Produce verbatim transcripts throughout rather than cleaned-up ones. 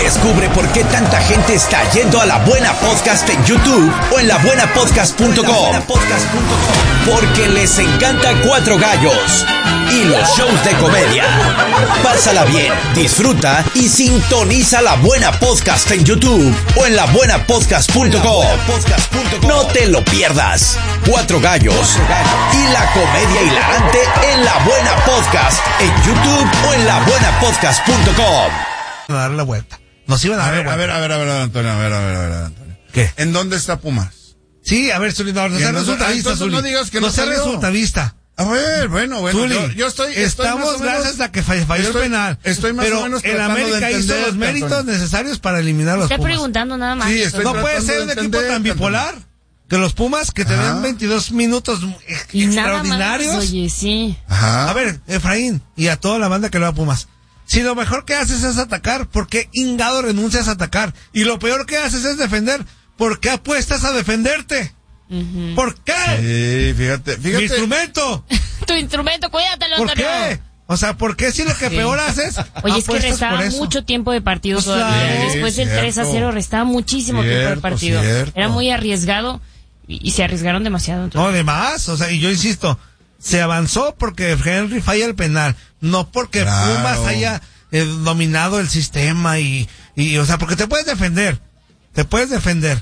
Descubre por qué tanta gente está yendo a La Buena Podcast en YouTube o en la buena podcast punto com. Porque les encanta Cuatro Gallos y los shows de comedia. Pásala bien, disfruta y sintoniza La Buena Podcast en YouTube o en la buena podcast punto com. No te lo pierdas. Cuatro Gallos y la comedia hilarante en La Buena Podcast en YouTube o en la buena podcast punto com. A dar la vuelta. Nos iban a, a dar ver, la a vuelta. ver, a ver, a ver, Antonio, a ver, a ver, a ver, Antonio. ¿Qué? ¿En dónde está Pumas? Sí, a ver, Zuli, no, no Y seas entonces- resultadista, entonces Zuli. no digas que no seas salió. resultadista. A ver, bueno, bueno, Zuli, yo, yo estoy, estoy más estamos o menos- gracias a que fall- falló estoy- el penal. estoy más pero o menos el tratando de América hizo entenderte, los méritos Antonio. necesarios para eliminar a los Está Pumas. preguntando nada más. Sí, estoy No puede tratando ser de un equipo entender, tan bipolar que los Pumas que te Ajá. den veintidós minutos Y nada más, extraordinarios. oye, sí. Ajá. A ver, Efraín, y a toda la banda que le va a Pumas. Si lo mejor que haces es atacar, ¿por qué ingado renuncias a atacar? Y lo peor que haces es defender, ¿por qué apuestas a defenderte? Ujú. ¿Por qué? Sí, fíjate, Mi fíjate. instrumento. Tu instrumento, cuídatelo, ¿Por Antonio. qué? O sea, ¿por qué si lo que Sí. peor haces? Oye, es que apuestas restaba por eso? mucho tiempo de partido Pues todavía. claro. Después del Cierto. tres a cero restaba muchísimo tiempo de Cierto, partido. cierto. Era muy arriesgado y, y se arriesgaron demasiado. entonces. No, de más. O sea, y yo insisto, se avanzó porque Henry falla el penal, no porque Claro. Pumas haya eh, dominado el sistema y, y, o sea, porque te puedes defender, te puedes defender,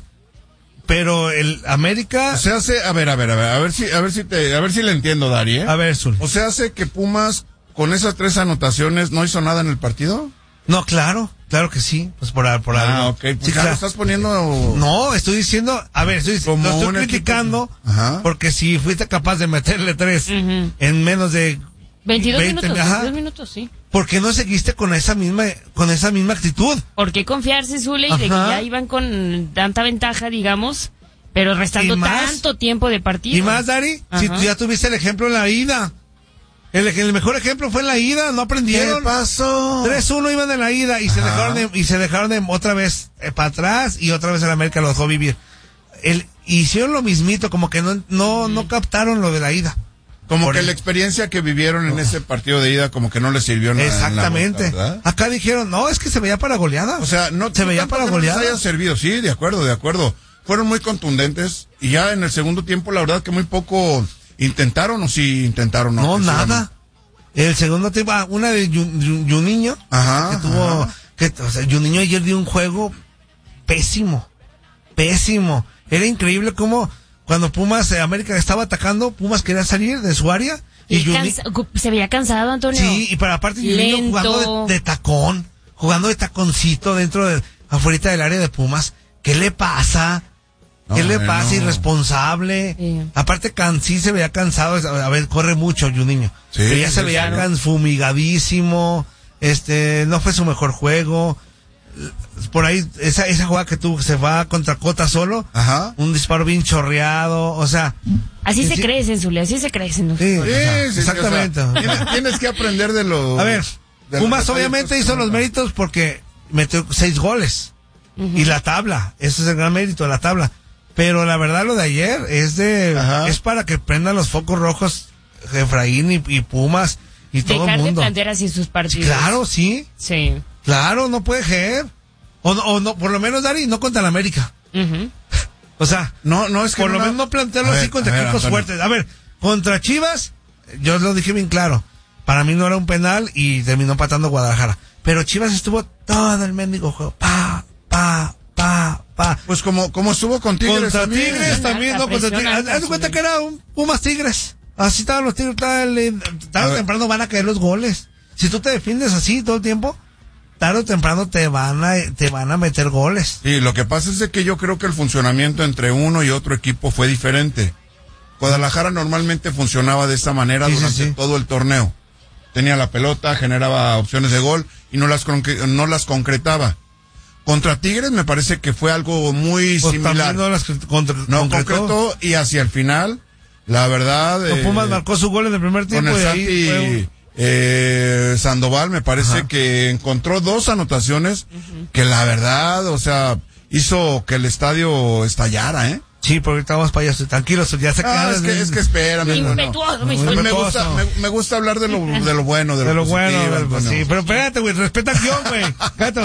pero el América, O sea, hace, a ver, a ver, a ver, a ver si, a ver si te, a ver si le entiendo, Dari, ¿eh? a ver, Zul. O sea, hace que Pumas, con esas tres anotaciones, no hizo nada en el partido. No, claro, claro que sí, pues por, por Ah, algo. ok, pues Sí, ya claro. lo estás poniendo. No, estoy diciendo, a ver, estoy, Como lo estoy un equipo- criticando Ajá. porque si fuiste capaz de meterle tres Ujú. en menos de veintidós veinte, minutos, ajá. veintidós minutos, sí. ¿por qué no seguiste con esa misma, con esa misma actitud? ¿Por qué confiarse, Zule, y de que Ajá. ya iban con tanta ventaja, digamos, pero restando Y más- tanto tiempo de partido? Y más, Dari, si Ajá. tú ya tuviste el ejemplo en la ida. El, el mejor ejemplo fue en la ida, no aprendieron. ¿Qué pasó? tres uno iban en la ida y se Ajá. dejaron de, y se dejaron de otra vez eh, para atrás y otra vez el América lo dejó vivir. El, hicieron lo mismito, como que no, no, no captaron lo de la ida. Como Por que el- la experiencia que vivieron en ese partido de ida, como que no les sirvió nada. Exactamente. En la vuelta, ¿verdad? Acá dijeron, no, es que se veía para goleada. O sea, no se veía tampoco para no les goleada. haya servido, sí, de acuerdo, de acuerdo. Fueron muy contundentes y ya en el segundo tiempo, la verdad que muy poco intentaron o sí intentaron. No, ofensivamente. nada. El segundo tiempo, ah, una de Yu- Yu- Juninho, Ajá, que tuvo, ajá. que, o sea, Juninho ayer dio un juego pésimo, pésimo. Era increíble cómo cuando Pumas, eh, América estaba atacando, Pumas quería salir de su área y Y Juni- cansa- se veía cansado, Antonio. sí, y para aparte Juninho Lento. jugando de, de tacón, jugando de taconcito dentro de, afuera del área de Pumas. ¿Qué le pasa? ¿Qué No, le bueno. pasa? Irresponsable. Sí. Aparte, can, sí se veía cansado. A ver, corre mucho, Juninho. Sí, Pero ya sí, se veía claro. can, fumigadísimo. Este, no fue su mejor juego. Por ahí, esa, esa jugada que tuvo, que se va contra Cota solo. Ajá. Un disparo bien chorreado. O sea. Así se sí- crecen, Zule, así se crecen. ¿no? Sí, Sí, o sea, sí, sí, exactamente. o sea, tienes, tienes que aprender de lo. A ver, de los Pumas detallitos obviamente que hizo los no- méritos porque metió seis goles. Y la tabla, eso es el gran mérito, la tabla. Pero la verdad lo de ayer es de, Ajá. es para que prendan los focos rojos Efraín y, y Pumas y todo Dejar el de mundo. plantear así sus partidos. Claro, sí, Sí. claro, no puede ser. O, no- o no, por lo menos, Dari, no contra la América. Ujú. O sea, No, no, es que por lo no- menos no plantearlo A ver, así contra a ver, equipos Antonio. fuertes. A ver, contra Chivas, yo lo dije bien claro. Para mí no era un penal y terminó empatando Guadalajara. Pero Chivas estuvo todo el mendigo juego. Pa, pa, pa, pa. Pues como, como estuvo con Tigres Contra también. Tigres también, Alta no, contra presión, Tigres. Haz alta, haz de cuenta Zuli. que era un Pumas Tigres. Así estaban los Tigres, tarde, tarde A o ver. temprano van a caer los goles. Si tú te defiendes así todo el tiempo, tarde o temprano te van a, te van a meter goles. Sí, lo que pasa es de que yo creo que el funcionamiento entre uno y otro equipo fue diferente. Guadalajara normalmente funcionaba de esa manera Sí, sí, durante sí. todo el torneo. Tenía la pelota, generaba opciones de gol y no las, concre- no las concretaba. Contra Tigres me parece que fue algo muy Pues similar. también no las contra, No concretó. concretó y hacia el final, la verdad... Con eh, Pumas marcó su gol en el primer con tiempo el y ahí Santi fue un- eh, Sandoval me parece Ajá. que encontró dos anotaciones que la verdad, o sea, hizo que el estadio estallara, ¿eh? Sí, porque ahorita vamos para allá. Tranquilos, ya se Ah, quedaron. es que, es que espérame. bueno. Impetuoso, mi A mí Zuli. me gusta, me, me gusta hablar de lo, de lo bueno, de, De lo, lo bueno, positivo, de lo- Antonio. sí. Pero espérate, güey, respeta el guión, güey. Cállate.